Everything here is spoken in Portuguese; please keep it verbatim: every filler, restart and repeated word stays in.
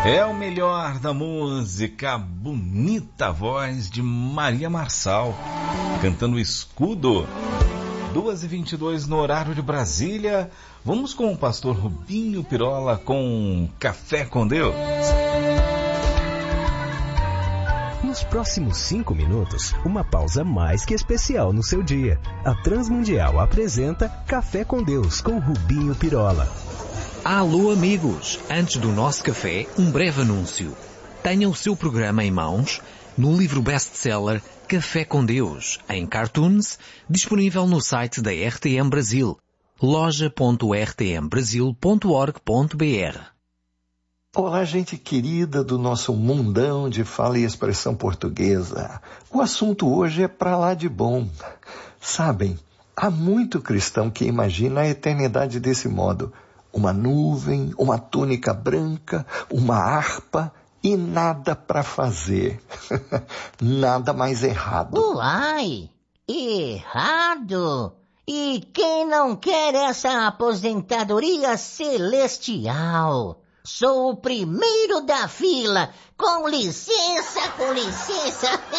É o melhor da música, a bonita voz de Maria Marçal, cantando Escudo. duas e vinte e dois no horário de Brasília. Vamos com o pastor Rubinho Pirola com Café com Deus. Nos próximos cinco minutos, uma pausa mais que especial no seu dia. A Transmundial apresenta Café com Deus com Rubinho Pirola. Alô amigos, antes do nosso café, um breve anúncio. Tenha o seu programa em mãos no livro best-seller Café com Deus, em cartoons, disponível no site da R T M Brasil, loja ponto r t m brasil ponto org ponto b r. Olá, gente querida do nosso mundão de fala e expressão portuguesa. O assunto hoje é pra lá de bom. Sabem, há muito cristão que imagina a eternidade desse modo. Uma nuvem, uma túnica branca, uma harpa e nada para fazer. Nada mais errado. Uai, errado? E quem não quer essa aposentadoria celestial? Sou o primeiro da fila. Com licença, com licença.